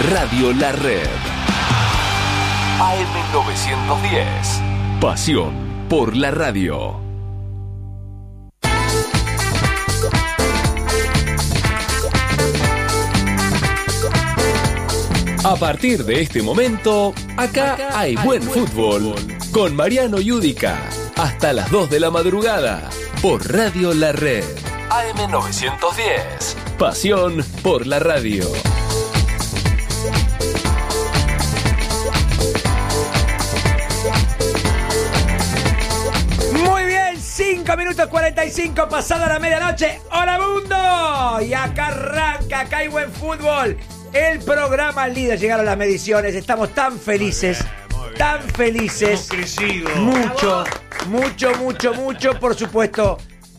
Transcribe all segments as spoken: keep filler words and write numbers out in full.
Radio La Red. A M novecientos diez. Pasión por la radio. A partir de este momento, acá, acá hay, hay buen, buen fútbol. fútbol. Con Mariano Yudica. Hasta las dos de la madrugada. Por Radio La Red. A M novecientos diez. Pasión por la radio. Muy bien, cinco minutos cuarenta y cinco pasada la medianoche. ¡Hola mundo! Y acá arranca, acá hay buen fútbol. El programa líder, llegaron las mediciones, estamos tan felices, muy bien, muy bien. tan felices, hemos crecido. mucho, mucho, mucho, mucho, por supuesto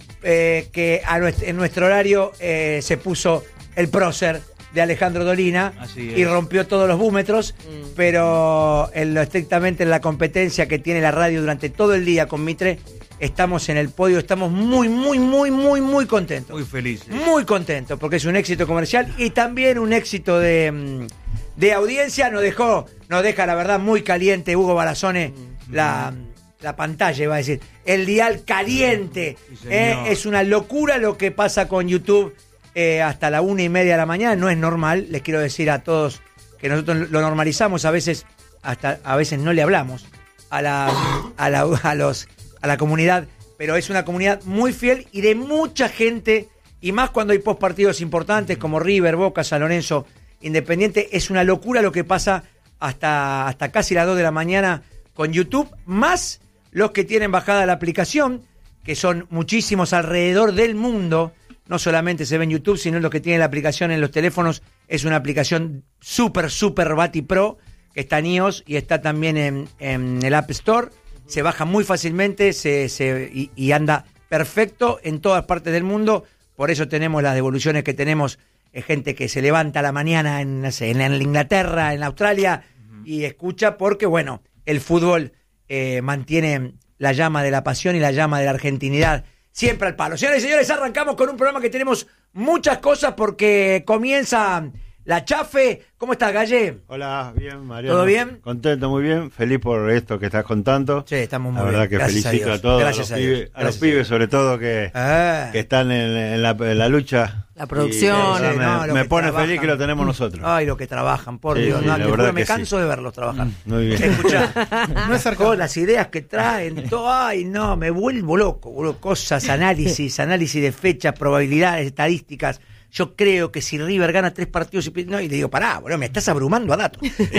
eh, que a nuestro, en nuestro horario eh, se puso el prócer de Alejandro Dolina y rompió todos los búmetros, mm. pero en lo estrictamente en la competencia que tiene la radio durante todo el día con Mitre, estamos en el podio, estamos muy, muy, muy, muy, muy contentos. Muy felices. Muy contentos, porque es un éxito comercial y también un éxito de, de audiencia. Nos dejó, nos deja, la verdad, muy caliente Hugo Barazone, mm-hmm. la, la pantalla, iba a decir, el dial caliente. Sí, eh, es una locura lo que pasa con YouTube eh, hasta la una y media de la mañana. No es normal, les quiero decir a todos que nosotros lo normalizamos, a veces, hasta a veces no le hablamos a la, a la, a los... a la comunidad, pero es una comunidad muy fiel y de mucha gente, y más cuando hay postpartidos importantes como River, Boca, San Lorenzo, Independiente. Es una locura lo que pasa hasta, hasta casi las dos de la mañana con YouTube, más los que tienen bajada la aplicación, que son muchísimos alrededor del mundo. No solamente se ve en YouTube, sino los que tienen la aplicación en los teléfonos. Es una aplicación súper, súper Bati Pro, que está en iOS y está también en, en el App Store. Se baja muy fácilmente se, se, y, y anda perfecto en todas partes del mundo. Por eso tenemos las devoluciones que tenemos. Es gente que se levanta a la mañana en, no sé, en, en Inglaterra, en Australia, uh-huh. y escucha porque, bueno, el fútbol eh, mantiene la llama de la pasión y la llama de la argentinidad siempre al palo. Señores y señores, arrancamos con un programa que tenemos muchas cosas porque comienza la Chafe. ¿Cómo estás, Galle? Hola, bien, Mariano. ¿Todo bien? Contento, muy bien. Feliz por esto que estás contando. Sí, estamos muy bien. La verdad bien. que Gracias felicito a, a todos, Gracias a los a pibes, Dios. a los pibes sobre todo que, ah. que están en, en, la, en la lucha. La producción. Y, sí, me no, me pone trabajan. feliz que lo tenemos nosotros. Ay, lo que trabajan, por sí, Dios. Sí, no, la juro, me que canso sí. de verlos trabajar. Mm, muy bien. Escuchá, no es con las ideas que traen, todo, ay, no, me vuelvo loco, boludo. Cosas, análisis, análisis de fechas, probabilidades, estadísticas. Yo creo que si River gana tres partidos y, no, y le digo, pará, boludo, me estás abrumando a datos.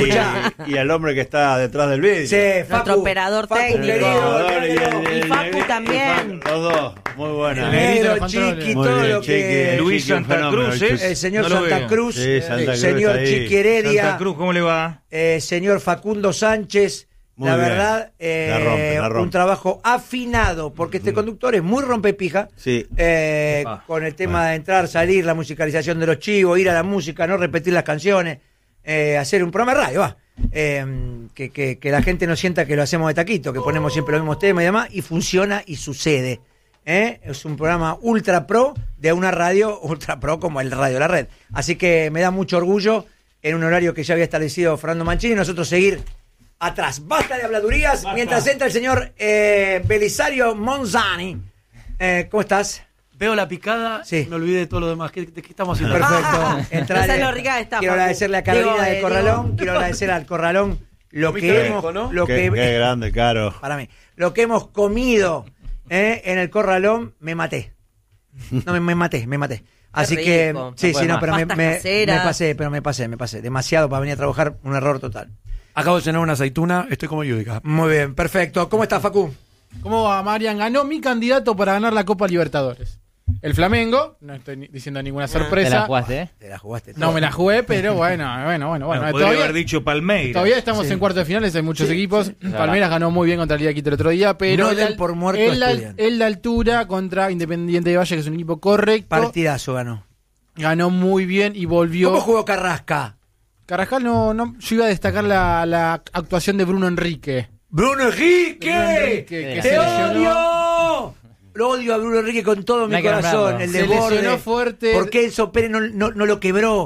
Y, y al hombre que está detrás del vídeo. Sí, Facu, nuestro operador Facu, técnico. Querido, y, el, el, el, y Facu el, también. Los dos, muy buena. El negro, Chiqui, muy todo bien, lo que... Chiqui, Luis Chiqui, Santa Cruz, ¿eh? El señor No lo Santa veo. Cruz, Sí, Santa el Cruz señor ahí. Chiqui Heredia, Santa Cruz, ¿cómo le va? eh, señor Facundo Sánchez. Muy la bien. verdad, eh, La rompe, la rompe. un trabajo afinado, porque este conductor es muy rompepija, Sí. eh, Ah, con el tema bueno. de entrar, salir, la musicalización de los chivos, ir a la música, no repetir las canciones, eh, hacer un programa de radio, va. Eh, que, que, que la gente no sienta que lo hacemos de taquito, que ponemos siempre los mismos temas y demás, y funciona y sucede. ¿eh? Es un programa ultra pro de una radio ultra pro como el Radio La Red. Así que me da mucho orgullo, en un horario que ya había establecido Fernando Mancini, nosotros seguir atrás. Basta de habladurías. Basta. Mientras entra el señor eh, Belisario Monzani. Eh, ¿Cómo estás? Veo la picada, Sí. me olvidé de todo lo demás. ¿Qué, de qué estamos haciendo? Perfecto. Entrale. Esa es lo rica que está, Quiero Facu. agradecerle a Carolina Digo, del eh, Corralón. digo. Quiero agradecer al Corralón lo Comiste que lejos, hemos, ¿no? lo Qué, que qué grande, Caro. para mí, lo que hemos comido eh, en el Corralón. Me maté. No, me, me maté, me maté. Así Qué que rico. sí, No sí, no, más. pero me, Pastas me, me caseras. pasé, pero me pasé, me pasé. Demasiado para venir a trabajar, un error total. Acabo de cenar una aceituna, estoy como Yudica. Muy bien, perfecto. ¿Cómo estás, Facu? ¿Cómo va, Marian? Ganó mi candidato para ganar la Copa Libertadores. El Flamengo, no estoy ni- diciendo ninguna sorpresa. Te la jugaste, ¿eh? Te la jugaste. No me la jugué, pero bueno, bueno, bueno, bueno. Bueno, podría todavía, haber dicho Palmeiras. todavía estamos Sí. en cuartos de finales, hay muchos Sí, equipos. sí. Palmeiras ganó muy bien contra el Liga Quito el otro día, pero No en den la- por muerto en la, Estudiantes. en la altura contra Independiente de Valle, que es un equipo correcto. Partidazo ganó. Ganó muy bien y volvió. ¿Cómo jugó Carrasca? Carrascal no, no, yo iba a destacar la, la actuación de Bruno Enrique. ¡Bruno Enrique! Bruno Enrique, que ¡Te se lesionó. odio! Lo odio a Bruno Enrique con todo mi No hay que corazón. nombrarlo. El Se desborde. lesionó fuerte. ¿Por qué Enzo Pérez no, no, no lo quebró?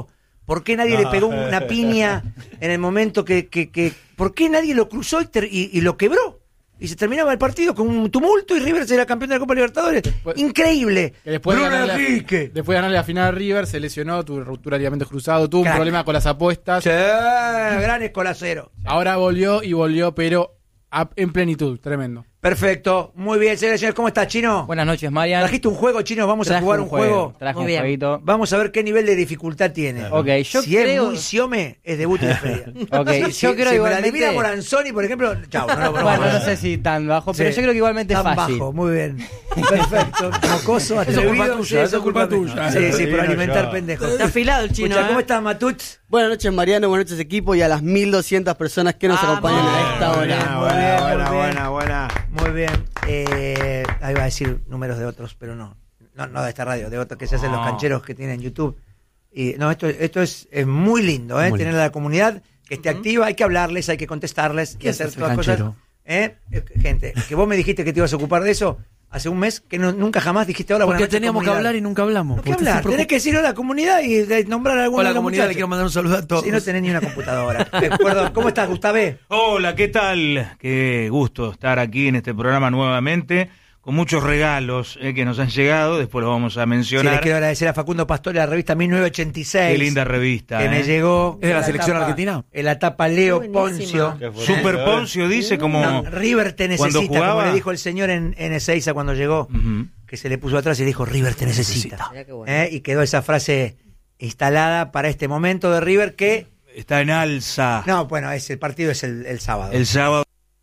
¿Por qué nadie No. le pegó una piña en el momento que... que, que ¿Por qué nadie lo cruzó y, ter, y, y lo quebró? Y se terminaba el partido con un tumulto y River era campeón de la Copa Libertadores. Después- Increíble. Que después, de Bruno ganarle, Enrique. después de ganarle la final a River, se lesionó, tuvo ruptura de ligamentos cruzados, tuvo Crack. un problema con las apuestas. Sí, gran escolacero. Ahora volvió y volvió, pero a- en plenitud, tremendo. Perfecto. Muy bien, señores y señores. ¿Cómo estás, Chino? Buenas noches, Marian. ¿Trajiste un juego, Chino? Vamos a Traje jugar un juego. Traje Muy un bien. jueguito. Vamos a ver qué nivel de dificultad tiene. Ok, yo si creo... es muy siome, es debut y despedida. Ok, Si- yo si, creo si igualmente... me la adivina Moranzoni, por ejemplo, chao. No, no, no, bueno, no, no sé si tan bajo, pero Sí. yo creo que igualmente es Tan fácil. bajo, muy bien. Perfecto. Mocoso, Eso es atrevido. culpa tuya, Sí, eso es culpa mía. tuya. Sí, sí, Sí, por no, alimentar yo. pendejos. Está afilado el chino. Escucha, ¿cómo ¿eh? estás, Matut? Buenas noches, Mariano. Buenas noches, equipo. Y a las mil doscientas personas que nos Ah, acompañan muy a bien, esta muy hora. bien. Buena, muy buena, bien, buena, muy bien. buena, buena. Muy bien. Eh, ahí va a decir números de otros, pero no. No, no de esta radio, de otros que se hacen los No. cancheros que tienen YouTube. Y no, esto, esto es, es muy lindo, ¿eh? Muy Tener lindo. a la comunidad que esté activa, hay que hablarles, hay que contestarles y ¿Qué es hacer ese todas las cosas. canchero? ¿Eh? Eh, Gente, que vos me dijiste que te ibas a ocupar de eso hace un mes, que no- nunca jamás dijiste hola, buenas Porque noches, teníamos que comunidad. hablar y nunca hablamos. No, ¿qué Porque hablar? se preocupa- Tenés que decir hola a la comunidad y de- nombrar a alguna Hola de las comunidad, le muchachas. quiero mandar un saludo a todos. Si no tenés ni una computadora. Eh, Perdón, ¿cómo estás, Gustavé? Hola, ¿qué tal? Qué gusto estar aquí en este programa nuevamente, con muchos regalos eh, que nos han llegado, después los vamos a Sí, mencionar. le quiero agradecer a Facundo Pastore, la revista mil novecientos ochenta y seis. Qué linda revista. Que eh. me llegó. ¿Es de la en selección tapa- argentina? En la tapa Leo Qué buenísima. Poncio. Qué bonito, Super ¿eh? Poncio dice como... No, River te Cuando necesita, como jugaba- le dijo el señor en, en Ezeiza cuando llegó, Ujú. que se le puso atrás y le dijo, River te necesita. Mirá qué bueno. ¿Eh? Y quedó esa frase instalada para este momento de River que... Está en alza. No, bueno, es, el partido es el, el sábado. El sábado.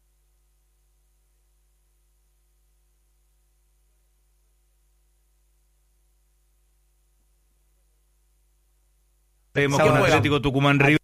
Vemos Sábado con juega. Atlético Tucumán River.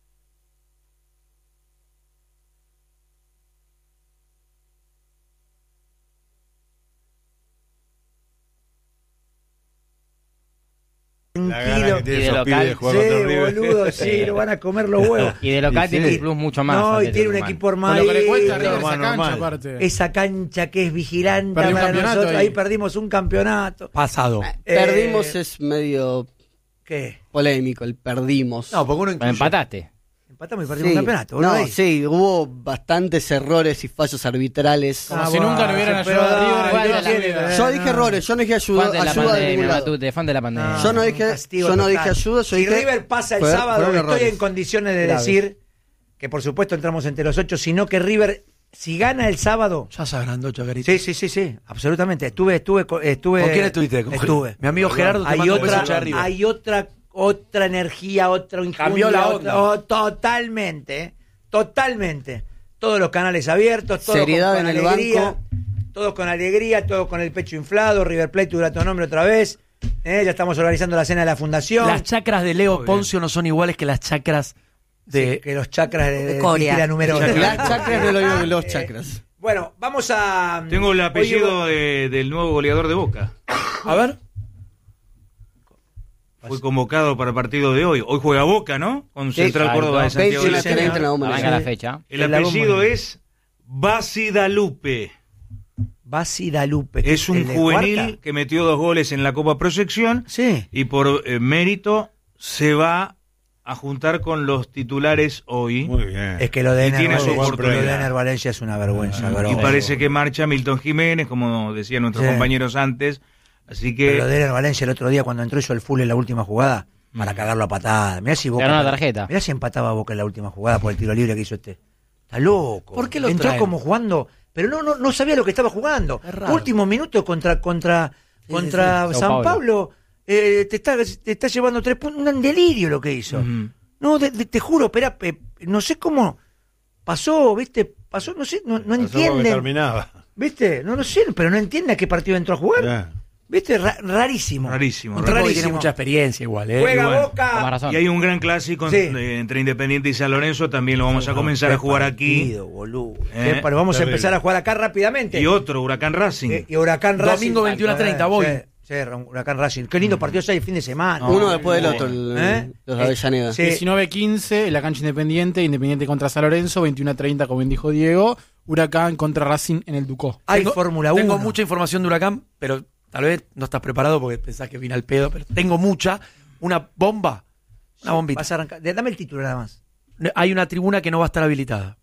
La gana Tranquilo. que tiene Y de esos local. pibes de jugar Sí, contra River. boludo, sí, lo van a comer los huevos. Y de local Y tiene sí. un plus mucho más. No, y Atlético tiene un Tucumán. equipo Con lo que le cuesta a armadito. River esa normal, cancha, normal. aparte. Esa cancha que es vigilante Perdí un para campeonato nosotros. Ahí. ahí. perdimos un campeonato. Pasado. Eh, Perdimos es medio ¿Qué? polémico, el perdimos. No, porque uno Bueno, empataste. Empatamos y perdimos Sí. un campeonato. boludo, No, ahí. sí, hubo bastantes errores y fallos arbitrales. Como Ah, si bueno, nunca le hubieran pero ayudado a River dale, en toda ¿qué su tiene? vida. Yo dije errores, yo no dije ayuda, Fan de la ayuda de ningún pandemia, lado. Matute, fan de la pandemia. Yo no dije- un castigo yo no total. dije ayuda, yo si dije- River pasa el Fueron- sábado, fueron estoy errores. en condiciones de Graves. decir que por supuesto entramos entre los ocho, sino que River, si gana el sábado... Ya se agrandó, Chacarito. Sí, sí, sí, sí, absolutamente. Estuve, estuve, co- estuve. ¿Con quién estuviste? Con- Estuve. Mi amigo Gerardo te Hay manda un beso otra, allá arriba. hay otra, otra energía, otra injundia, Cambió la otra- onda. oh, totalmente, eh, totalmente. Todos los canales abiertos, todos Seriedad con, con en el alegría, banco. todos con alegría, todos con el pecho inflado. River Plate, tu grato nombre otra vez. Eh, ya estamos organizando la cena de la fundación. Las chacras de Leo Muy Poncio no son iguales que las chacras de... Sí, que los chakras de, de, de Corea. Titila número ocho. Las chacras de los, de los Eh, chakras. Bueno, vamos a. Tengo el apellido Oye, de- del nuevo goleador de Boca. A ver. Fue convocado para el partido de hoy. Hoy juega Boca, ¿no? Con Central exacto. Córdoba de Santiago del veintiuno Estero. treinta en la bomba. Arranca la fecha. El En la apellido bomba. es Basidalupe. Basi Dalupe. Es un ¿el de juvenil Cuarta? que metió dos goles en la Copa Proyección Sí. y por eh, mérito se va a juntar con los titulares hoy. Muy bien. Es que lo de Y Ener tiene su Valencia, lo de oportunidad. Ener Valencia es una vergüenza. Y bro. parece que marcha Milton Jiménez, como decían nuestros Sí. compañeros antes. Así Pero lo que de Ener Valencia el otro día cuando entró hizo el full en la última jugada para cagarlo a patada. Mirá si Boca. Ganó la tarjeta. Mirá si empataba Boca en la última jugada por el tiro libre que hizo este. Está loco. ¿Por qué lo Entró traen? como jugando, pero no, no, no sabía lo que estaba jugando. Es raro. Último minuto contra, contra, contra sí. Sao San Paulo. Pablo. eh, te, está, te está llevando tres puntos. Un delirio lo que hizo. Ujú. No, de- de- te juro, espera, eh, no sé cómo pasó, ¿viste? Pasó, no sé, no, no Pasó porque entiende. terminaba. ¿Viste? No lo sé, pero no entiende a qué partido entró a jugar. Ya. ¿Viste? Ra- rarísimo. Rarísimo, Un tipo que rarísimo. tiene mucha experiencia igual, ¿eh? Juega Y bueno, Boca. Con más razón. y hay un gran clásico Sí. eh, entre Independiente y San Lorenzo, también lo vamos a comenzar Qué a jugar aquí. partido, boludo. Eh, Qué par- vamos terrible. a empezar a jugar acá rápidamente. Y otro, Huracán Racing. Eh, y Huracán Racing. Domingo veintiuno a treinta, voy. Sí, sí, Huracán Racing. Qué lindo partido ese el fin de semana. Uno después del otro, el- ¿Eh? los de Avellaneda. Sí. diecinueve quince en la cancha Independiente, Independiente contra San Lorenzo, veintiuno a treinta, como bien dijo Diego, Huracán contra Racing en el Ducó. Hay Tengo- Fórmula uno. Tengo mucha información de Huracán, pero tal vez no estás preparado porque pensás que vine al pedo, pero tengo mucha. Una bomba. Una bombita. Vas a arrancar. De- Dame el título nada más. Hay una tribuna que no va a estar habilitada.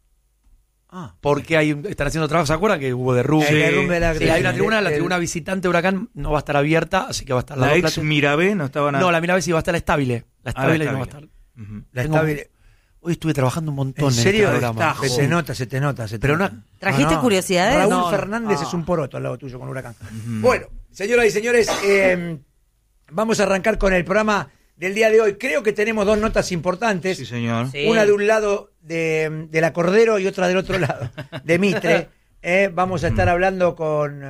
Ah. Porque hay, un- están haciendo trabajo, ¿se acuerdan que hubo derrumbe? El derrumbe de la- Sí, hay una del- tribuna, la del- tribuna visitante Huracán no va a estar abierta, así que va a estar la, La dos ex platea- Mirabé no estaba nada. No, la Mirabé sí va a estar la estable. La Ah, la estable no va a estar. estable. Ujú. La Tengo- estable- Hoy estuve trabajando un montón ¿En en, serio? este programa. Se te nota, se te nota. Se te Pero nota. no- ¿Trajiste curiosidades? Raúl No, no. Fernández Ah. es un poroto al lado tuyo con Huracán. Bueno, señoras y señores, eh, vamos a arrancar con el programa del día de hoy. Creo que tenemos dos notas importantes. Sí, señor. Sí. Una de un lado de, de la Cordero y otra del otro lado, de Mitre. Eh, vamos a estar hablando con,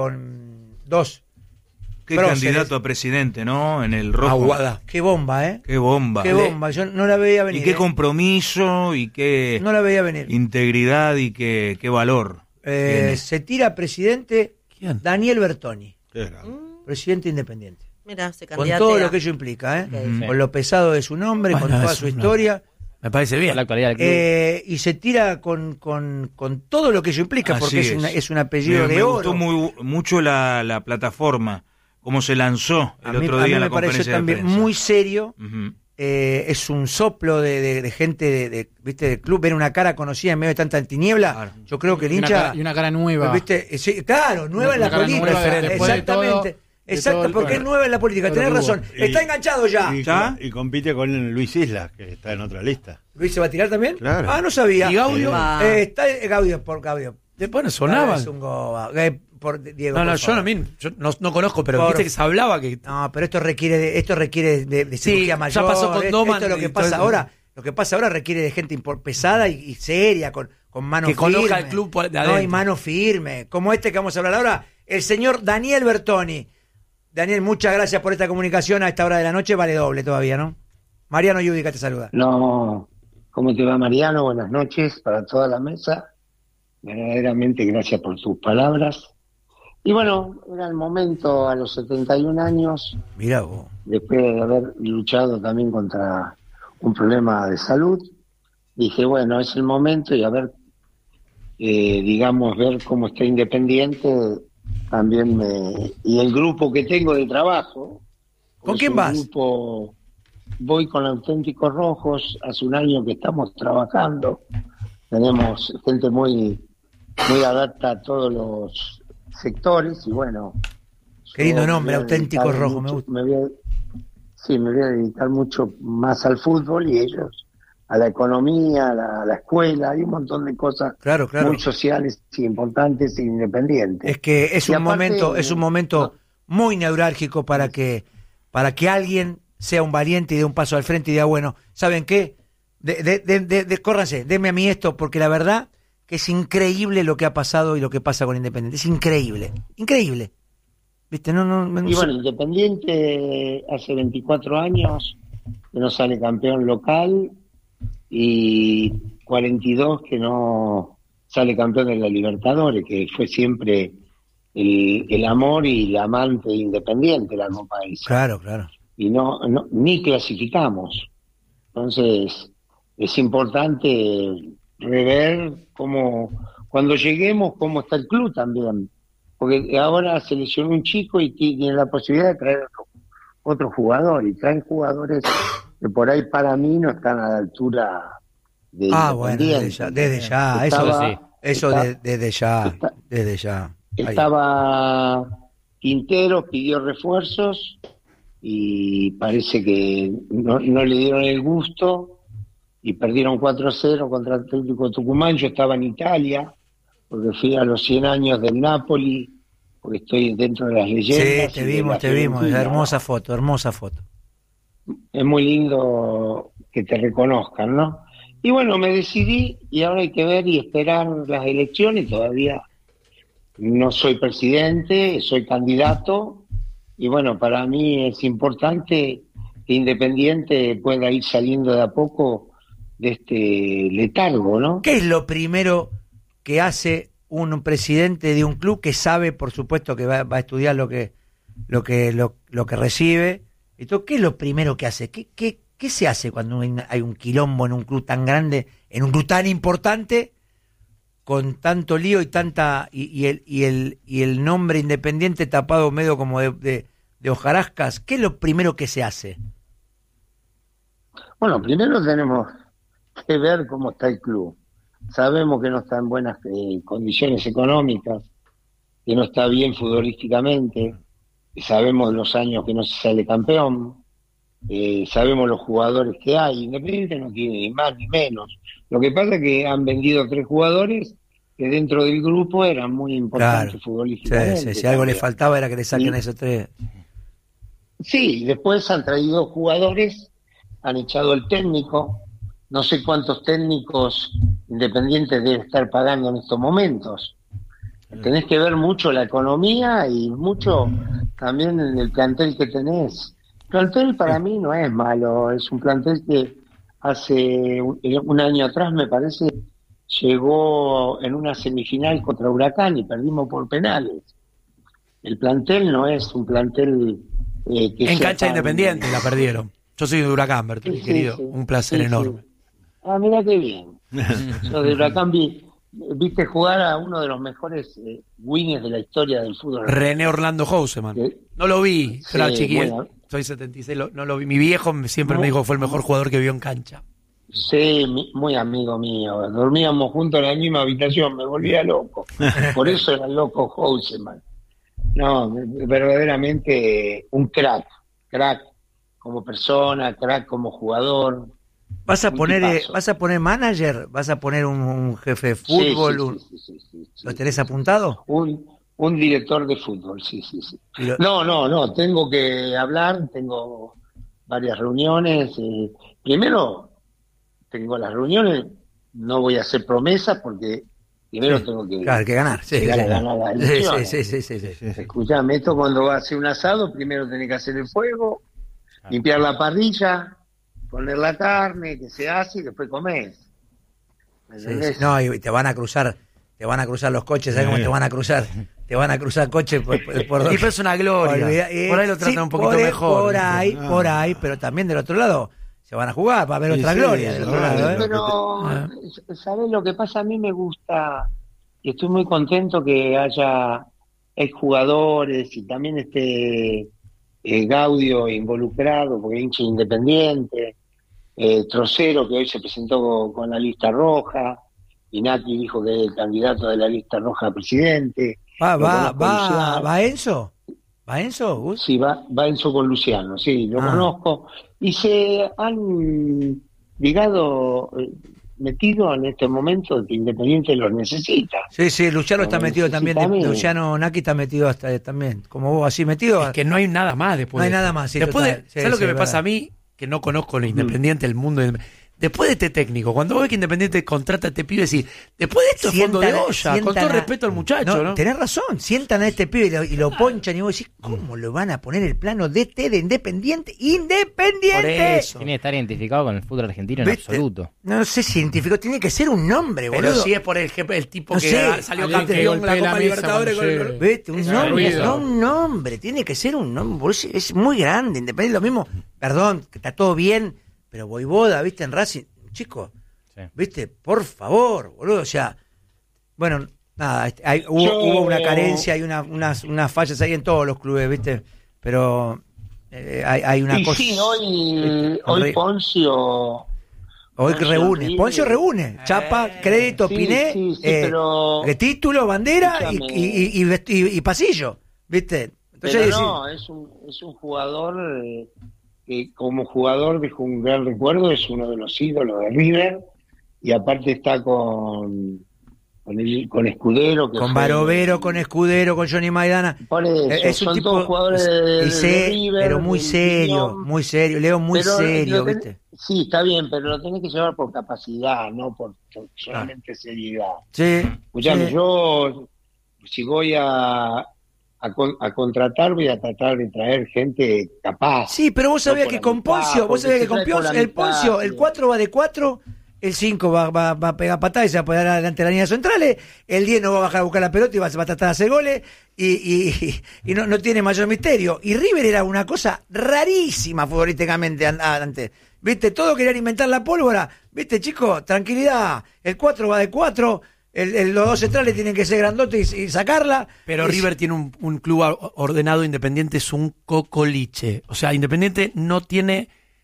con dos. Qué próceres. candidato a presidente, ¿no? En el rojo. Aguada. Qué bomba, ¿eh? Qué bomba. Qué bomba. Yo no la veía Y venir. qué ¿eh? compromiso y qué No la veía venir. integridad y qué, qué valor. Eh, tiene. se tira presidente ¿Quién? Daniel Bertoni, Qué grande. presidente independiente. Mira, se Con candidatea. todo lo que ello implica, ¿eh? Ujú. Con lo pesado de su nombre, Bueno, con toda es su una- historia. Me parece bien. Por la actualidad del club. Eh, y se tira con, con, con todo lo que ello implica, porque Así es, una- es un apellido me, de me oro. gustó muy, mucho la, la plataforma, cómo se lanzó el a mí, otro a día mí en la me pareció conferencia de también prensa. muy serio. Ujú. Eh, es un soplo de, de- de gente de, de- ¿viste? Del club, ver una cara conocida en medio de tanta tiniebla. Claro. Yo creo que el Y una hincha. cara- y una cara nueva. ¿Viste? Eh, sí, claro, nueva Una en la cara política. nueva después de todo- Exactamente. de Exacto, todo el- porque es bueno, nueva en la política. todo Tenés lo que razón. hubo. Está Y- enganchado ya. Y, ¿Ya? y compite con Luis Islas, que está en otra lista. ¿Luis se va a tirar también? Claro. Ah, no sabía. ¿Y Gaudio? Va. Eh, está eh, Gaudio por Gaudio. Bueno, sonaba. Es un goba. Eh, por Diego. No, no, por yo, no, favor. mí- yo no, no conozco, pero Por- viste que se hablaba que. No, pero esto requiere de, esto requiere de, de Sí, cirugía ya mayor. pasó con esto, Doman esto es lo y que todo pasa eso. ahora. Lo que pasa ahora requiere de gente impor- pesada y, y seria, con, con mano Que firme. conozca el club por- de No, adentro. y mano firme. Como este que vamos a hablar ahora, el señor Daniel Bertoni. Daniel, muchas gracias por esta comunicación a esta hora de la noche. Vale doble todavía, ¿no? Mariano Yudica te saluda. No, ¿cómo te va, Mariano? Buenas noches para toda la mesa. Verdaderamente gracias por tus palabras. Y bueno, era el momento a los setenta y un años, Mirá vos. después de haber luchado también contra un problema de salud. Dije, bueno, es el momento y a ver, eh, digamos, ver cómo está Independiente también me... Y el grupo que tengo de trabajo. ¿Con es quién un vas? Grupo, voy con Auténticos Rojos, hace un año que estamos trabajando. Tenemos gente muy, muy adapta a todos los sectores y bueno. Qué lindo yo me nombre, voy a Auténticos dedicar Rojos, me mucho- gusta. me voy a- sí, me voy a dedicar mucho más al fútbol y ellos a la economía, a la, a la escuela, hay un montón de cosas Claro, claro. muy sociales y importantes e independientes. Es que es Y un aparte, momento, es un momento muy neurálgico para que, para que alguien sea un valiente y dé un paso al frente y diga, bueno, ¿saben qué? De, de, de, de- de- córranse, denme a mí esto, porque la verdad que es increíble lo que ha pasado y lo que pasa con Independiente. Es increíble, increíble. ¿Viste? No, no, no Y sé. bueno, Independiente hace veinticuatro años que no sale campeón local y cuarenta y dos que no sale campeón de la Libertadores, que fue siempre el, el amor y la amante de Independiente, la Copa esa. Claro, claro. Y no, no ni clasificamos. Entonces, es importante rever cómo, cuando lleguemos, cómo está el club también. Porque ahora se lesionó un chico y tiene la posibilidad de traer otro, otro jugador. Y traen jugadores que por ahí para mí no están a la altura de Ah, bueno, desde Independiente. ya, desde ya, eso, Estaba- sí. eso está- de- desde ya, está- desde ya. Ahí. Estaba Quintero, pidió refuerzos y parece que no, no le dieron el gusto y perdieron cuatro a cero contra el Atlético Tucumán. Yo estaba en Italia porque fui a los cien años del Napoli, porque estoy dentro de las leyendas. Sí, te y de vimos, la te vimos. Fiorentina. Hermosa foto, hermosa foto. Es muy lindo que te reconozcan, ¿no? Y bueno, me decidí y ahora hay que ver y esperar las elecciones. Todavía no soy presidente, soy candidato y bueno, para mí es importante que Independiente pueda ir saliendo de a poco de este letargo, ¿no? ¿Qué es lo primero que hace un presidente de un club que sabe, por supuesto, que va, va a estudiar lo que lo que lo, lo que recibe? Y todo, ¿qué es lo primero que hace? ¿Qué, qué, qué se hace cuando hay, hay un quilombo en un club tan grande, en un club tan importante, con tanto lío y tanta y, y el y el y el nombre Independiente tapado medio como de, de, de hojarascas? ¿Qué es lo primero que se hace? Bueno, primero tenemos que ver cómo está el club. Sabemos que no está en buenas eh, condiciones económicas, que no está bien futbolísticamente, sabemos los años que no se sale campeón, eh, sabemos los jugadores que hay. Independiente no tiene ni más ni menos. Lo que pasa es que han vendido tres jugadores que dentro del grupo eran muy importantes Claro. futbolísticamente. Sí, sí, si algo le faltaba era que le saquen Sí. a esos tres. Sí, después han traído jugadores, han echado el técnico, no sé cuántos técnicos independientes debe estar pagando en estos momentos. Tenés que ver mucho la economía y mucho también en el plantel que tenés. El plantel para mí no es malo, es un plantel que hace un, un año atrás, me parece, llegó en una semifinal contra Huracán y perdimos por penales. El plantel no es un plantel eh, que En sea cancha tan- Independiente la perdieron. Yo soy de Huracán, Bertoni, Sí, sí, querido. sí. Un placer Sí, sí. enorme. Ah, mira qué bien. Yo de Huracán vi, viste jugar a uno de los mejores eh, wingers de la historia del fútbol. René Orlando Houseman. Sí. No lo vi, Sí, pero era chiquito. bueno. Soy setenta y seis, lo- no lo vi. Mi viejo me- siempre me dijo que fue el mejor jugador que vio en cancha. Sí, mi- muy amigo mío. Dormíamos juntos en la misma habitación, me volvía loco. Por eso era loco Houseman. No, verdaderamente un crack. Crack como persona, crack como jugador. ¿Vas a Un poner eh, tipazo. vas a poner manager? ¿Vas a poner un, un jefe de Sí, fútbol? sí, un- sí, sí, sí, sí, ¿Lo sí. tenés apuntado? Un, un director de fútbol, sí, sí, sí. Y lo- No, no, no, tengo que hablar, tengo varias reuniones. eh, primero, tengo las reuniones, no voy a hacer promesas porque primero Sí, tengo que Claro, hay que ganar. Sí, llegar sí, a ganar las sí, elecciones. sí, sí, sí, sí, sí. Escuchame, esto cuando va a hacer un asado, primero tenés que hacer el fuego, limpiar la parrilla, poner la carne que se hace y después comés. ¿Me Sí, entendés? sí. No, y te van a cruzar, te van a cruzar los coches, ¿sabes cómo te van a cruzar? Te van a cruzar coches por, por, por Y pero es una gloria. Olvida- eh, Por ahí lo tratan sí, un poquito por, mejor. Por ahí, por ahí, pero también del otro lado se van a jugar para ver Sí, otra sí, gloria del sí, otro sí, lado. ¿eh? Pero, Ah. ¿sabes lo que pasa? A mí me gusta y estoy muy contento que haya exjugadores y también esté eh, Gaudio involucrado, porque es hincha independiente, eh, Trocero, que hoy se presentó con, con la lista roja, Inaki dijo que es el candidato de la lista roja a presidente. Va, Lo va, conozco va, Luciano. va Enzo. ¿Va Enzo, Gus? Sí, va, va Enzo con Luciano, sí, lo Ah. conozco. Y se han, digado, eh, metido en este momento que Independiente los necesita. Sí, sí, Luciano está Lo metido también. de- necesitamos. Luciano Naki está metido hasta también. Como vos, así metido. Es que no hay nada más después. No hay de esto. nada más, sí, Después total. de, Sí, ¿sabes lo sí, que me es pasa verdad. a mí? Que no conozco lo Independiente, el mundo. de- Después de este técnico, cuando vos ves que Independiente contrata a este pibe, decís, después de esto es fondo de Sientan a- olla, con sientan todo a- respeto al muchacho, ¿no? Tenés razón, sientan a este pibe y lo, y lo ponchan y vos decís, ¿cómo lo van a poner el plano D T de Independiente? ¡Independiente! Por eso. Tiene que estar identificado con el fútbol argentino en ¿Viste? absoluto. No sé si identificó, tiene que ser un nombre, Pero boludo. si es por el, jefe- el tipo No que sé, ga- salió alguien que campeón en la golpee la Copa mesa Libertadores con cuando el- llegue. ¿Viste? Un Ese nombre, ruido. no un nombre, tiene que ser un nombre, boludo, es, es muy grande, Independiente, lo mismo, perdón, que está todo bien, pero Voivoda, ¿viste? En Racing, chico, Sí. ¿viste? Por favor, boludo, o sea, bueno, nada, este, hay- hubo, Yo- hubo una carencia, hay una, unas, unas fallas ahí en todos los clubes, ¿viste? Pero eh, hay, hay una Y cosa... sí, hoy, Re- hoy Poncio... Hoy que Poncio reúne, River- Poncio reúne, Chapa, crédito, sí, Piné, sí, sí, eh, pero- de título, bandera y, Escúchame. y, y- y vest- y- y pasillo, ¿viste? Entonces, Pero decís, no, es un, es un jugador eh, que como jugador dejó un gran recuerdo, es uno de los ídolos de River y aparte está con con, el, con Escudero. Que con fue- Barovero, con Escudero, con Johnny Maidana. Por eso, Eh, es un son tipo, todos jugadores de, y de sé- River, pero muy del serio, Piñón. muy serio, Leo muy Pero serio, lo ten- ¿viste? Sí, está bien, pero lo tenés que llevar por capacidad, no por por solamente seriedad. Sí. Escuchame, sí. yo si voy a, a, con- a contratar, voy a tratar de traer gente capaz. Sí, pero vos sabías No por que la con mitad, Poncio, vos porque sabías se que con trae por Poncio, la el mitad, Poncio, el sí. cuatro va de cuatro, el cinco va, va, va a pegar patadas y se va a poner adelante de la línea centrales, el diez no va a bajar a buscar la pelota y va, va a tratar de hacer goles, y, y, y no, no tiene mayor misterio. Y River era una cosa rarísima futbolísticamente an- antes. ¿Viste? Todo querían inventar la pólvora. ¿Viste, chicos? Tranquilidad. El cuatro va de cuatro, el, el- los dos centrales tienen que ser grandotes y, y sacarla. Pero Es- River tiene un, un club a- ordenado, Independiente es un cocoliche. O sea, Independiente no tiene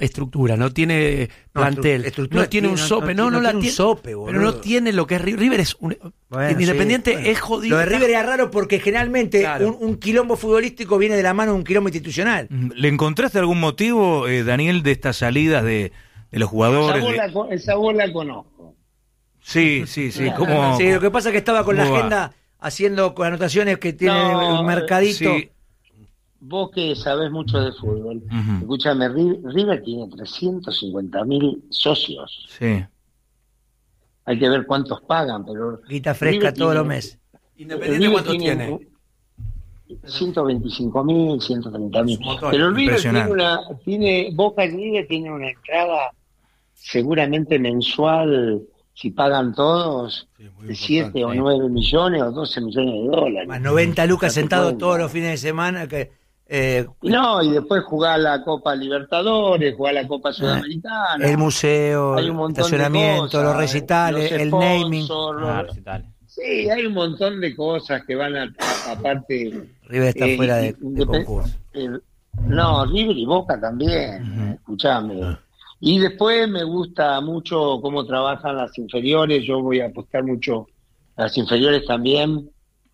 estructura, no tiene plantel, no, no tiene un sope, no, no, no la tiene, sope, pero no tiene lo que es River. River es un bueno, Independiente sí, bueno. es jodido. Lo de River es raro porque generalmente claro. un, un quilombo futbolístico viene de la mano de un quilombo institucional. ¿Le encontraste algún motivo, eh, Daniel, de estas salidas de, de los jugadores? Esa bola, de... esa bola conozco. Sí, sí, sí. ¿Cómo, sí, lo que pasa es que estaba con la va? agenda haciendo con anotaciones que tiene no, un mercadito. Sí. Vos que sabés mucho de fútbol, uh-huh. escúchame, River tiene trescientos cincuenta mil socios. Sí. Hay que ver cuántos pagan, pero... Guita fresca River todos los meses. ¿Independiente cuántos tiene? ciento veinticinco mil, ciento treinta mil. Pero River tiene una... Tiene, Boca y River tiene una entrada seguramente mensual, si pagan todos, sí, de siete o nueve millones o doce millones de dólares. Más noventa lucas sentados todos los fines de semana que... Eh, no, y después jugar la Copa Libertadores, jugar la Copa Sudamericana. El museo, el estacionamiento, cosas, los recitales, los el sponsors, naming. Los, ah, recitales. Sí, hay un montón de cosas que van a, aparte. River está eh, fuera de, de concurso. Eh, no, River y Boca también, uh-huh. escuchame. Uh-huh. Y después me gusta mucho cómo trabajan las inferiores, yo voy a apostar mucho a las inferiores también,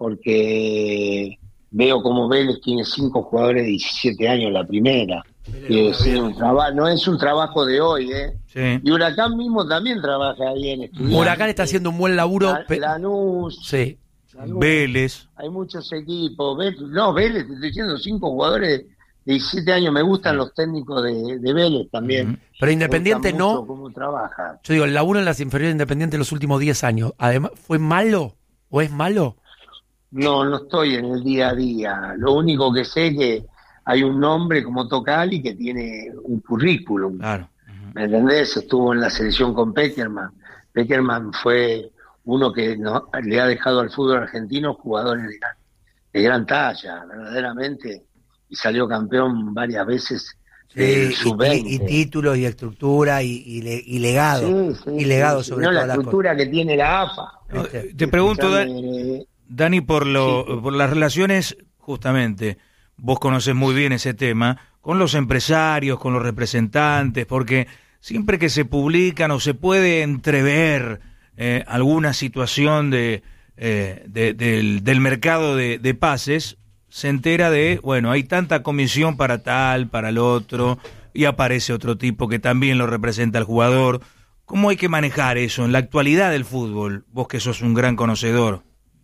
porque... Veo como Vélez tiene cinco jugadores de diecisiete años en la primera. Y es un traba- no es un trabajo de hoy, ¿eh? Sí. Y Huracán mismo también trabaja ahí en Estudiantes. Huracán está haciendo un buen laburo. La, Lanús. Sí. Lanús. Vélez. Hay muchos equipos. Vélez, no, Vélez, te estoy diciendo cinco jugadores de diecisiete años. Me gustan los técnicos de, de Vélez también. Uh-huh. Pero Independiente no. Cómo trabaja. Yo digo, el laburo en las inferiores de Independiente los últimos diez años. Además, ¿fue malo o es malo? No, no estoy en el día a día. Lo único que sé es que hay un nombre como Tocali que tiene un currículum. Claro. Uh-huh. ¿Me entendés? Estuvo en la selección con Peckerman. Peckerman fue uno que no, le ha dejado al fútbol argentino jugadores de, de gran talla, verdaderamente. Y salió campeón varias veces. Sí, sub veinte. Y, y títulos y estructura y, y, le, y legado. Sí, sí, y legado sí, sobre no, todo. La estructura que tiene la A F A. No, te pregunto, Dan, Dani, por, lo, sí. por las relaciones, justamente, vos conocés muy bien ese tema, con los empresarios, con los representantes, porque siempre que se publican o se puede entrever eh, alguna situación de, eh, de, del, del mercado de, de pases, se entera de, bueno, hay tanta comisión para tal, para el otro, y aparece otro tipo que también lo representa al jugador. ¿Cómo hay que manejar eso en la actualidad del fútbol? Vos que sos un gran conocedor.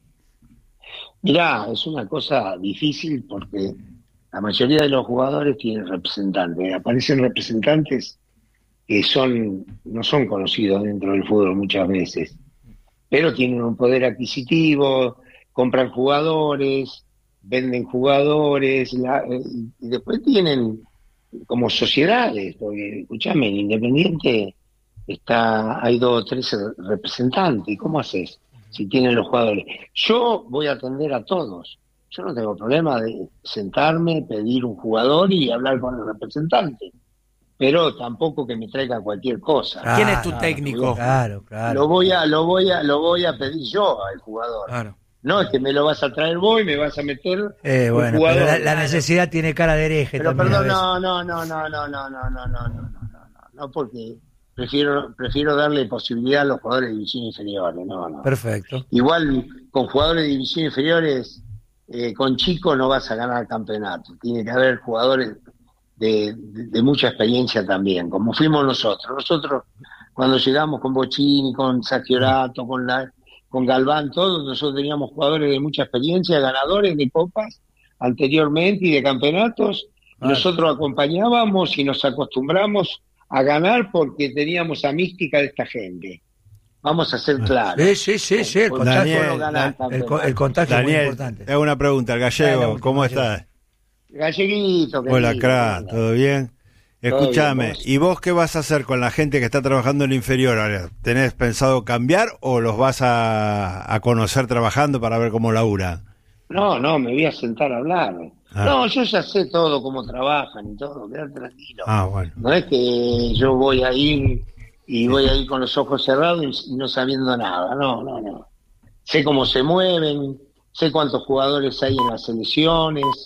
Mirá, es una cosa difícil porque la mayoría de los jugadores tienen representantes. Aparecen representantes que son no son conocidos dentro del fútbol muchas veces, pero tienen un poder adquisitivo, compran jugadores, venden jugadores, la, y después tienen como sociedades, porque, escuchame, en Independiente está hay dos o tres representantes. ¿Cómo haces si tienen los jugadores? Yo voy a atender a todos. Yo no tengo problema de sentarme, pedir un jugador y hablar con el representante. Pero tampoco que me traiga cualquier cosa. Claro, ¿quién es tu técnico? Claro, claro. Lo voy a, lo voy a, lo voy a pedir yo al jugador. Claro. No es que me lo vas a traer vos y me vas a meter eh, un bueno, jugador. Pero la, la necesidad tiene cara de hereje. Pero también perdón, no, no, no, no, no, no, no, no, no, no, no, no, no, porque prefiero, prefiero darle posibilidad a los jugadores de división inferiores, no, no. Perfecto. Igual con jugadores de división inferiores, eh, con chicos no vas a ganar campeonato. Tiene que haber jugadores de, de, de mucha experiencia también, como fuimos nosotros. Nosotros cuando llegamos con Bocini, con Sacchiorato, con la con Galván, todos nosotros teníamos jugadores de mucha experiencia, ganadores de copas anteriormente y de campeonatos. Claro. Nosotros acompañábamos y nos acostumbramos a ganar porque teníamos la mística de esta gente. Vamos a ser claros. Sí, sí, sí, sí, el contagio, Daniel, no gana, el, el contagio Daniel, es muy importante. Te hago una pregunta, el gallego, Dale, ¿cómo gallego. estás? Galleguito. Hola, crack, ¿todo bien? Escúchame, ¿vos? ¿y vos qué vas a hacer con la gente que está trabajando en el inferior? Ahora, ¿tenés pensado cambiar o los vas a, a conocer trabajando para ver cómo laburan? No, no, me voy a sentar a hablar. Ah. No, yo ya sé todo, cómo trabajan y todo, quedate tranquilo. Ah, bueno. No es que yo voy a ir y voy a ir con los ojos cerrados y no sabiendo nada, no, no, no. Sé cómo se mueven, sé cuántos jugadores hay en las selecciones,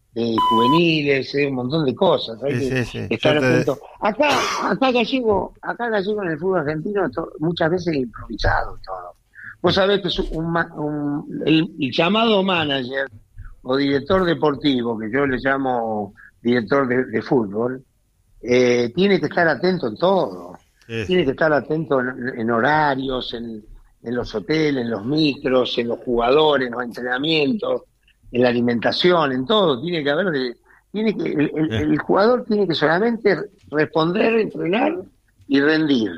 de juveniles, eh, un montón de cosas. Hay Sí, que sí, sí. estar Yo te- atento. Acá, acá Gallego, acá Gallego en el fútbol argentino to- muchas veces es improvisado todo. Vos sabés que es un, ma- un- el, el llamado manager o director deportivo, que yo le llamo director de, de fútbol, eh, tiene que estar atento en todo. Sí. Tiene que estar atento en, en horarios, en, en los hoteles, en los micros, en los jugadores, en los entrenamientos, en la alimentación, en todo. Tiene que haber, de, tiene que el, el- el jugador tiene que solamente responder, entrenar y rendir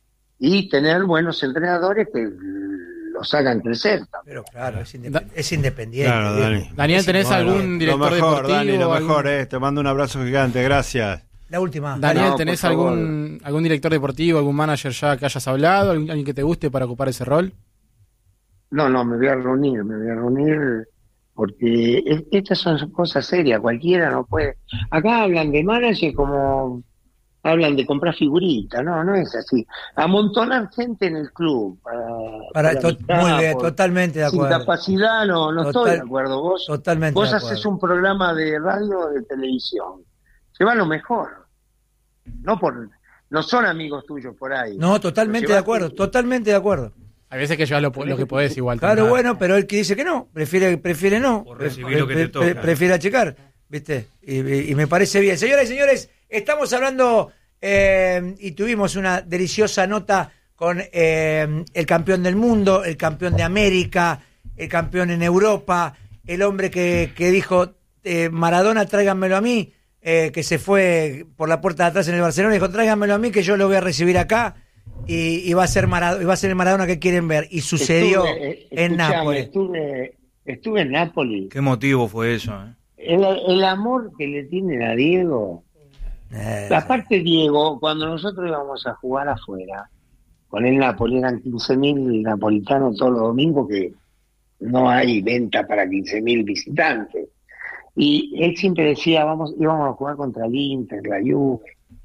y tener buenos entrenadores que los hagan crecer también. Pero claro, es, independ- es independiente. Claro, Dani. Daniel, Es ¿tenés independiente. algún Lo director mejor, deportivo? Dani, lo algún- mejor, eh. Te mando un abrazo gigante, gracias. La última. Daniel, No, ¿tenés por favor. algún, algún director deportivo, algún manager ya que hayas hablado, alguien alguien que te guste para ocupar ese rol? No, no, me voy a reunir, me voy a reunir porque es- estas son cosas serias, cualquiera no puede. Acá hablan de manager como hablan de comprar figuritas, no, no es así. Amontonar gente en el club para, Para, para to- mitad, muy bien, por- totalmente de sin acuerdo. capacidad no, no Total- estoy de acuerdo. Vos, Totalmente vos de haces acuerdo. un programa de radio o de televisión, se va lo mejor. No por no son amigos tuyos por ahí. No, totalmente Lo de llevaste- acuerdo, totalmente de acuerdo. Hay veces que llevas lo, lo que podés igual. Claro, también. bueno, pero él que dice que no, prefiere prefiere no, Por recibir lo que te pre- toca. prefiere achicar, ¿viste? Y, y- y me parece bien. Señoras y señores, estamos hablando eh, y tuvimos una deliciosa nota con eh, el campeón del mundo, el campeón de América, el campeón en Europa, el hombre que, que dijo, eh, Maradona, tráiganmelo a mí, eh, que se fue por la puerta de atrás en el Barcelona, dijo, tráiganmelo a mí que yo lo voy a recibir acá. Y, y va a ser Maradona, y va a ser el Maradona que quieren ver. Y sucedió Estuve, eh, en escuchame, Nápoles. Estuve, estuve en Nápoles. ¿Qué motivo fue eso? eh? El, el amor que le tienen a Diego. Eh, Aparte, Diego, cuando nosotros íbamos a jugar afuera, con el Napoli, eran quince mil napolitanos todos los domingos, que no hay venta para quince mil visitantes. Y él siempre decía, vamos, íbamos a jugar contra el Inter, la Juve,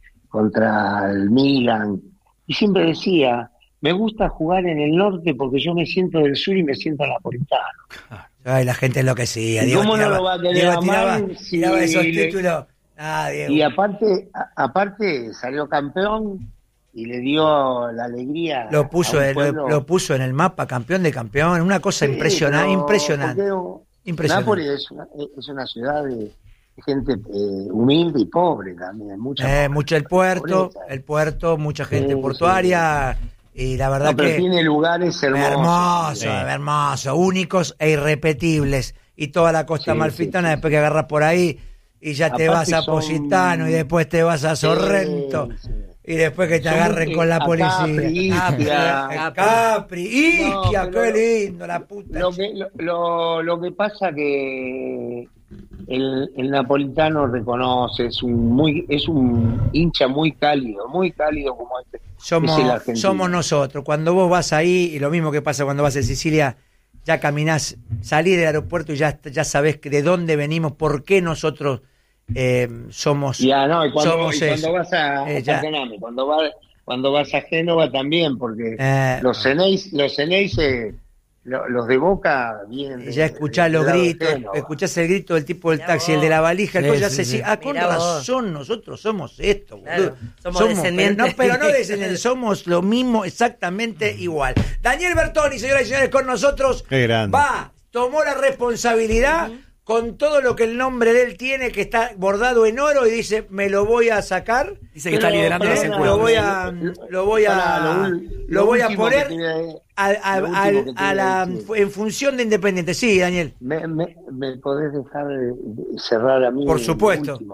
contra el Milan. Y siempre decía, me gusta jugar en el norte porque yo me siento del sur y me siento napolitano. Ay, la gente enloquecía. ¿Y Diego cómo no tiraba, lo va a querer Diego amar tiraba, si tiraba esos le- títulos. Ah, Diego. Y aparte, a- aparte salió campeón y le dio la alegría. Lo puso, a un en, lo, pueblo. lo puso en el mapa, campeón de campeón. Una cosa Sí, impresionante. pero Impresionante. porque Impresionante. Nápoles es una, es una ciudad de gente eh, humilde y pobre también. Mucha Eh, mucho el puerto, pobreza. el puerto, mucha gente Sí, portuaria. Y la verdad No, pero que. tiene lugares hermosos. Hermoso, Sí. hermoso, únicos e irrepetibles. Y toda la costa Sí, amalfitana, sí, sí. después que agarras por ahí, y ya te Aparte vas a son- Positano, y después te vas a Sí, Sorrento, sí. y después que te Son agarren muy- con la a policía. Capri, Ischia. Ah, Capri, Ischia, No, qué pero lindo, la puta. Lo que, lo, lo, lo que pasa que el, el napolitano reconoce, es un muy es un hincha muy cálido, muy cálido como este. Somos, es el argentino. somos nosotros. Cuando vos vas ahí, y lo mismo que pasa cuando vas a Sicilia, ya caminás, salís del aeropuerto y ya, ya sabés que de dónde venimos, por qué nosotros eh, somos, Ya, no, y cuando, somos y cuando eso. vas a, Eh, ya. perdóname, cuando vas cuando vas a Génova también, porque Eh, los Ceneis, los Ceneis, eh, lo- los de Boca vienen. de- Ya escuchás del los lado de gritos, Génova. escuchás el grito del tipo del Mirá taxi, vos. el de la valija, el Sí, todo, ya sí, se sí. sigue, ah, con Mirá vos. razón, nosotros somos esto, Claro, boludo. somos descendientes. Pero no, pero no descendientes, somos lo mismo, exactamente igual. Daniel Bertoni, señoras y señores, con nosotros, Qué grande. va, tomó la responsabilidad con todo lo que el nombre de él tiene, que está bordado en oro, y dice, me lo voy a sacar. Dice que está Pero, liderando pero, las pero, encuestas. Lo voy a, lo voy a, Pará, lo ul- lo lo voy a último poner que te voy a- a, a- lo último al- que te a voy a la, decir. en función de Independiente. Sí, Daniel. Me, me, me podés dejar de- de cerrar a mí. Por lo supuesto. último.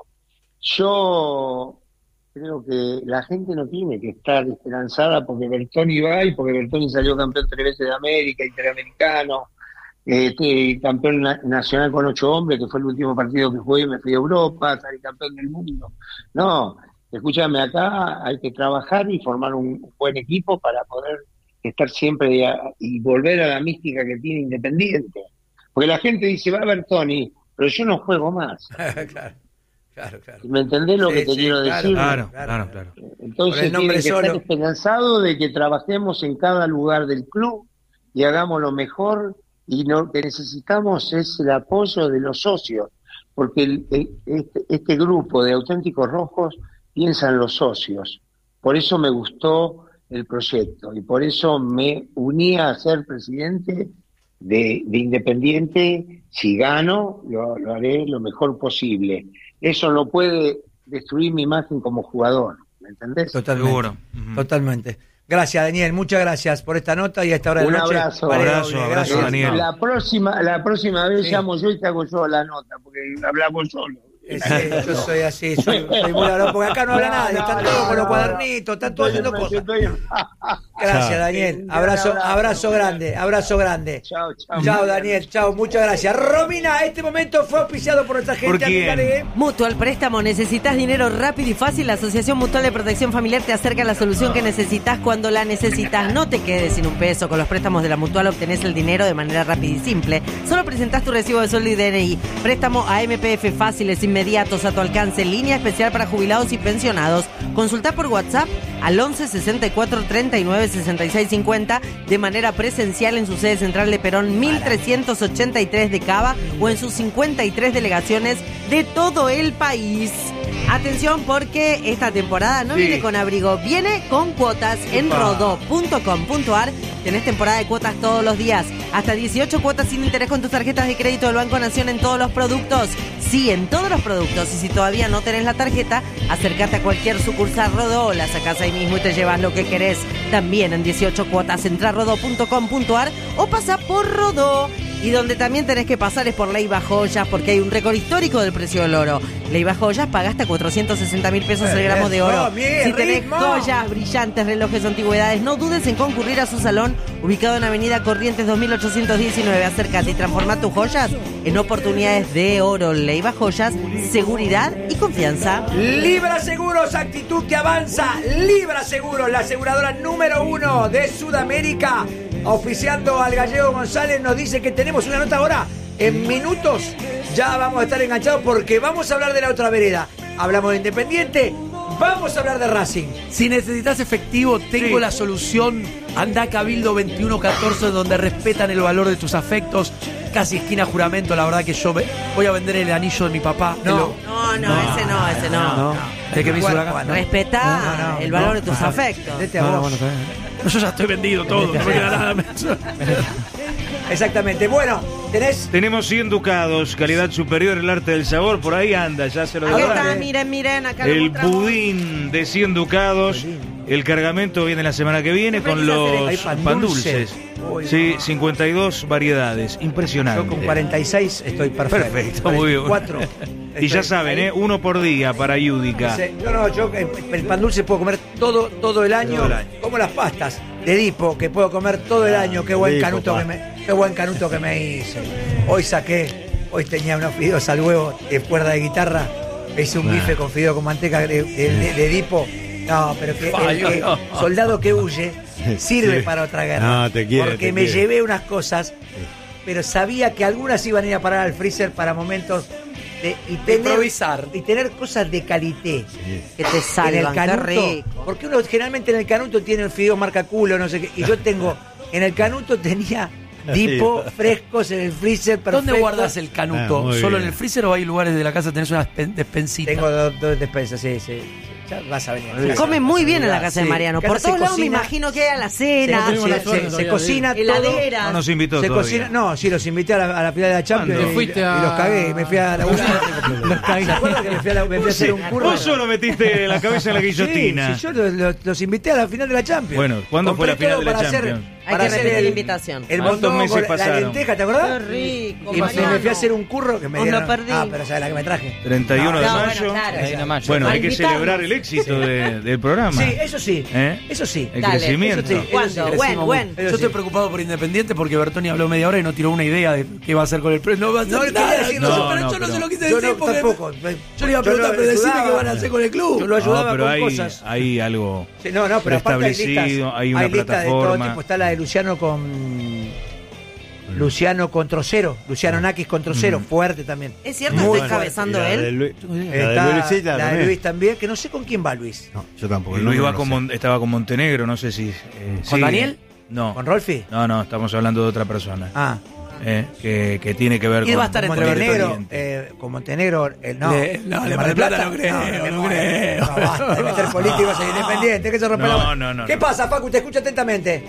Yo creo que la gente no tiene que estar esperanzada porque Bertoni va y porque Bertoni salió campeón tres veces de América, interamericano, este, campeón na- nacional con ocho hombres, que fue el último partido que jugué, me fui a Europa, salí campeón del mundo. No, escúchame, acá hay que trabajar y formar un buen equipo para poder estar siempre a- y volver a la mística que tiene Independiente. Porque la gente dice, va Bertoni, pero yo no juego más. claro, claro, claro. ¿Me entendés lo Sí, que te sí, quiero claro, decir? Claro, claro, claro. Por Entonces el nombre tienen que solo. estar esperanzados de que trabajemos en cada lugar del club y hagamos lo mejor, y lo que necesitamos es el apoyo de los socios, porque el- el- este, este grupo de auténticos rojos piensa en los socios. Por eso me gustó el proyecto y por eso me uní a ser presidente de, de Independiente. Si gano, lo, lo haré lo mejor posible. Eso no puede destruir mi imagen como jugador, ¿me entendés? Totalmente. Seguro. Totalmente. Gracias, Daniel. Muchas gracias por esta nota y a esta hora de Un la noche. abrazo. vale Abrazo, doble. abrazo, Gracias. Daniel. La próxima, la próxima vez Sí. llamo yo y te hago yo la nota, porque hablamos solo. Eh, sí, yo soy así, soy, soy muy hablado, porque acá no habla No, nadie, no, están no, todos con los no, cuadernitos, están todos haciendo Estoy- cosas. estoy- Gracias, Chao. Daniel. Un Abrazo, gran abrazo. abrazo grande, abrazo grande. Chao, chao. Chao, Daniel, chao, muchas gracias. Romina, este momento fue auspiciado por nuestra gente ¿Por quién? amiga de... Mutual Préstamo, necesitas dinero rápido y fácil. La Asociación Mutual de Protección Familiar te acerca a la solución que necesitas cuando la necesitas. No te quedes sin un peso. Con los préstamos de la Mutual obtenés el dinero de manera rápida y simple. Solo presentás tu recibo de sueldo y D N I. Préstamo a M P F fáciles, inmediatos, a tu alcance. Línea especial para jubilados y pensionados. Consultá por WhatsApp al once sesenta y cuatro treinta y nueve sesenta y seis cincuenta de manera presencial en su sede central de Perón mil trescientos ochenta y tres de Cava o en sus cincuenta y tres delegaciones de todo el país. Atención porque esta temporada no Sí. viene con abrigo, viene con cuotas en rodó punto com punto ar. Tenés temporada de cuotas todos los días. Hasta dieciocho cuotas sin interés con tus tarjetas de crédito del Banco Nación en todos los productos. Sí, en todos los productos. Y si todavía no tenés la tarjeta, acércate a cualquier sucursal Rodó, la sacás ahí mismo y te llevas lo que querés. También en dieciocho cuotas. Entrá a rodó punto com punto ar o pasa por Rodó. Y donde también tenés que pasar es por Leiva Joyas, porque hay un récord histórico del precio del oro. Leiva Joyas paga hasta cuatrocientos sesenta mil pesos el gramo de oro. ¡Oh, bien, Si tenés ritmo! joyas, brillantes, relojes o antigüedades, no dudes en concurrir a su salón, ubicado en Avenida Corrientes dos mil ochocientos diecinueve. Acércate y transforma tus joyas en oportunidades de oro. Leiva Joyas, seguridad y confianza. Libra Seguros, actitud que avanza. Libra Seguros, la aseguradora número uno de Sudamérica. Oficiando al gallego González, nos dice que tenemos una nota ahora. En minutos ya vamos a estar enganchados porque vamos a hablar de la otra vereda. Hablamos de Independiente, vamos a hablar de Racing. Si necesitas efectivo, tengo Sí. la solución. Anda a Cabildo veintiuno catorce, donde respetan el valor de tus afectos. Casi esquina juramento, la verdad que yo ve- voy a vender el anillo de mi papá. No. No, no, ese no, ese no. No. ¿De qué me hizo Bueno, la bueno. Respetá No, no, el no, valor de no, tus no. afectos. Vete a No, no, vos. bueno, está bien. Yo ya estoy vendido todo, no me queda nada. Exactamente. Bueno, tenés. Tenemos cien ducados, calidad superior, el arte del sabor, por ahí anda, ya se lo Acá dará. está, miren, miren, acá lo El mostramos. budín de cien ducados. El cargamento viene la semana que viene ¿Qué con venís a hacer los ahí? Pan pan dulce. dulces. Uy, Sí, no. cincuenta y dos variedades. Impresionante. Yo con cuarenta y seis estoy perfecto. Perfecto, muy bien. cuatro. Y ya saben, ¿eh? Uno por día para Yudica. No, no, yo eh, el pan dulce puedo comer todo, todo el año, Todo el año. como las pastas de Dipo, que puedo comer todo el año. Qué buen Dipo, canuto pa. que me, qué buen canuto que me hice. Hoy saqué, hoy tenía unos fideos al huevo de cuerda de guitarra. Hice un Ah. bife con fideo con manteca de, de- de- de Dipo. No, pero que el, Fallo, que- no. soldado que huye sirve Sí. para otra guerra. No, te quiere, Porque te me quiere. llevé unas cosas, pero sabía que algunas iban a ir a parar al freezer para momentos de, y tener, improvisar. y tener cosas de calité. Que te En el salvan, qué canuto, rico. porque uno generalmente en el canuto tiene el fideo marca culo, no sé qué, y yo tengo, en el canuto tenía Dipo frescos en el freezer, perfecto. ¿Dónde guardas el canuto? Ah, muy ¿Solo bien. en el freezer o hay lugares de la casa tenés una despen- despensita? Tengo dos, dos despensas, sí, sí. Ya vas a venir. Come muy bien en la casa de Sí. Mariano. Casa Por se todos lados me cocina- imagino que hay a la Se, cena, se- tenemos la se- suerte se todavía, cocina todo. heladera. No nos invitó Se todavía. cocina, no, sí, los invité a la, a la final de la Champions ¿Cuándo? y, Fuiste a- y los cagué, me fui a la Los cagué. ¿Se acuerdan que me fui a, la- me fui a hacer un curro? Vos solo metiste la cabeza en la guillotina. Sí, sí, yo los, los- los invité a la final de la Champions. Bueno, ¿cuándo fue la Compré final todo de la para hacer- Champions? Hay para que hacer repetir el- la invitación. El ¿Cuántos mondongo meses con la- la pasaron? lenteja, ¿te acordás? Qué rico, Y me, Mariano. me fui a hacer un curro que me Oh, lo dieron. perdí. Ah, pero ¿sabes la que me traje? treinta y uno de No, bueno, mayo. claro. Ahí nomás. Bueno, A hay que invitarnos. celebrar el éxito de- del programa. Sí, eso sí. ¿Eh? Eso sí. El Dale, crecimiento. eso sí. ¿Cuándo? Eso sí, Buen, Decimos, buen. Pero Yo estoy sí. preocupado por Independiente porque Bertoni habló media hora y no tiró una idea de qué va a hacer con el premio. No va a hacer No, nada. quería decir, No, no, pero no, yo no pero- se lo quise Yo decir no, porque tampoco. yo le iba a preguntar, lo pero decime ayudaba. qué van a hacer con el club. Yo lo ayudaba No, pero con hay, cosas. hay algo Sí, no, no, pero aparte hay preestablecido, listas, hay una listas de todo plataforma. tipo. Está la de Luciano con Luciano con Trocero, Luciano Nakis con Trocero, Mm. fuerte también. ¿Es cierto? Muy ¿Está fuerte. encabezando Y la él? de Luis- la de Está Luisita la de también. Luis también, que no sé con quién va Luis. No, yo tampoco. Y el Luis número va no con sé. Mon- estaba con Montenegro, no sé si. eh, ¿Con sí. Daniel? No. ¿Con Rolfi? No, no, estamos hablando de otra persona. Ah, eh, que, que tiene que ver Y con, va a estar con entre el Montenegro, Oriente. eh, con Montenegro, eh, no. Le- no, ¿De de Mar Mar del Plata no creo, me no muero. creo. No, basta de meter políticos en Independiente, que se rompe No, la... no, no, ¿Qué no. pasa, Facu? Te escucho atentamente.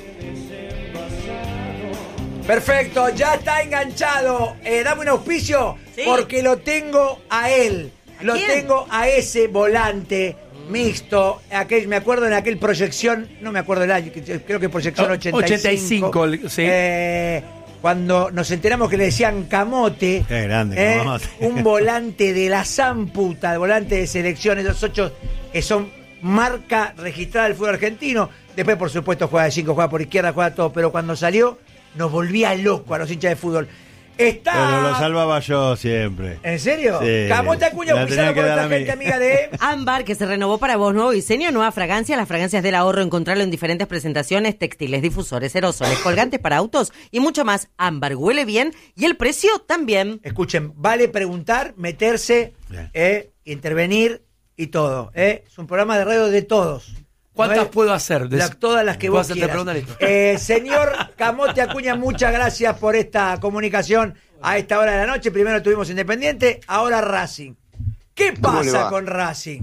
Perfecto, ya está enganchado. Eh, dame un auspicio, Sí. porque lo tengo a él. ¿A Lo quién? tengo a ese volante mixto. Aquel, me acuerdo en aquel proyección, no me acuerdo el año, que- creo que proyección Oh, ochenta y cinco. ochenta y cinco, sí. Eh, cuando nos enteramos que le decían Camote. Qué grande, eh, Camote. Un volante de la zamputa, el volante de selección, esos ocho que son marca registrada del fútbol argentino. Después, por supuesto, juega de cinco, juega por izquierda, juega todo. Pero cuando salió, nos volvía loco a los hinchas de fútbol. Está... Pero lo salvaba yo siempre. ¿En serio? Sí. Camote Acuña, La oficial tenía que por dar esta a mí. gente amiga de... Ámbar, que se renovó para vos, nuevo diseño, nueva fragancia. Las fragancias del ahorro, encontrarlo en diferentes presentaciones, textiles, difusores, aerosoles, colgantes para autos y mucho más. Ámbar huele bien y el precio también. Escuchen, vale preguntar, meterse, Bien. eh, intervenir y todo. Eh. Es un programa de radio de todos. ¿Cuántas ¿No es? puedo hacer? La- todas las que ¿Puedo vos hacerte quieras. preguntas? Listo. Eh, señor Camote Acuña, muchas gracias por esta comunicación a esta hora de la noche. Primero tuvimos Independiente, ahora Racing. ¿Qué ¿Cómo le pasa va? con Racing?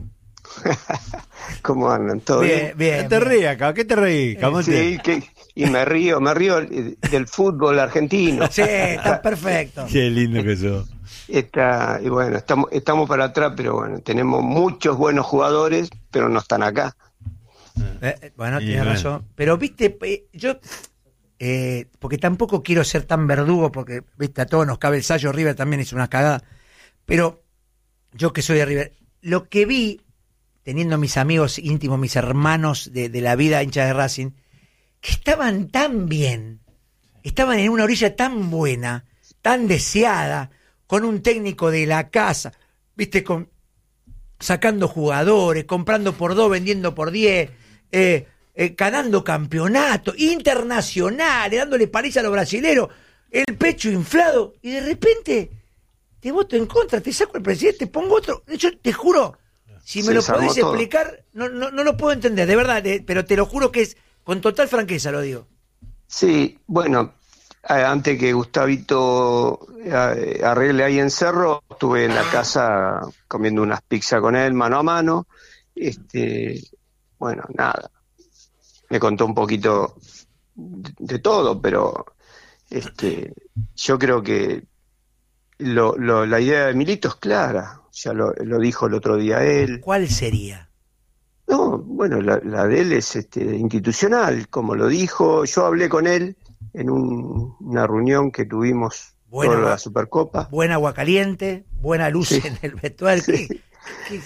¿Cómo andan? ¿Todo Bien, bien? bien. ¿Qué te bien. ríes acá? ¿Qué te reís, Camote? Sí, que, y me río, me río del fútbol argentino. Sí, está perfecto. Qué lindo que sos. Está, y bueno, estamos, estamos para atrás, pero bueno, tenemos muchos buenos jugadores, pero no están acá. Eh, eh, bueno, Y tienes bueno. razón. Pero, viste, eh, yo... eh, porque tampoco quiero ser tan verdugo, porque, viste, a todos nos cabe el sallo. River también hizo una cagada. Pero yo que soy de River, lo que vi, teniendo mis amigos íntimos, mis hermanos de, de la vida hinchas de Racing, que estaban tan bien, estaban en una orilla tan buena, tan deseada, con un técnico de la casa, viste, con sacando jugadores, comprando por dos, vendiendo por diez, eh, eh, ganando campeonatos internacionales, dándole paliza a los brasileros, el pecho inflado, y de repente te voto en contra, te saco el presidente, pongo otro. Yo te juro, si me Se lo desarmó podés todo. explicar, no, no, no lo puedo entender, de verdad, eh, pero te lo juro que es con total franqueza, lo digo. Sí, bueno, eh, antes que Gustavito eh, arregle ahí en Cerro, estuve en la casa comiendo unas pizzas con él mano a mano. Este, bueno, nada, me contó un poquito de, de todo, pero este, yo creo que lo, lo, la idea de Milito es clara, ya lo, lo dijo el otro día él. ¿Cuál sería? No, bueno, la, la de él es este, institucional, como lo dijo. Yo hablé con él en un- una reunión que tuvimos Bueno, por va- la Supercopa. Buen agua caliente, buena luz Sí. en el vestuario. Sí. ¿Qué- qué